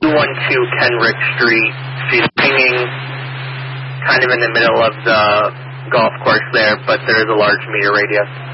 Kenrick Street. She's hanging kind of in the middle of the golf course there, but there is a large meter radius.